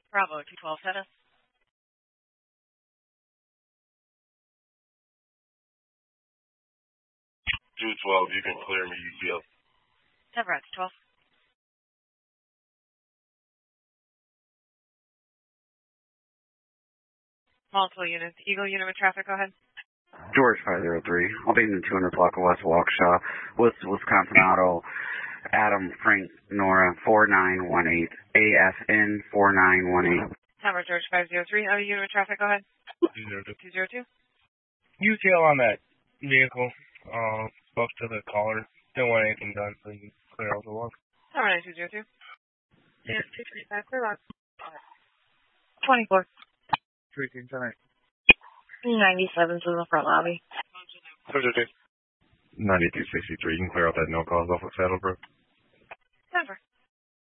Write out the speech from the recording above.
Bravo, 212 status. 212, you can clear me, UCL. Denver, 12. Multiple units. Eagle unit with traffic, go ahead. George 503. I'll be in the 200 block of West Waukesha. Wisconsin Auto. Adam Frank Nora 4918. ASN 4918. Denver, George 503. Other unit with traffic, go ahead. 202. UTL on that vehicle. Spoke to the caller. Didn't want anything done, so you can clear all the walk. Denver, 202. Yeah, 235. Clear lock. 24. 3 tonight. 97 to the front lobby. 9263, you can clear out that no cause off of Saddlebrook. Denver.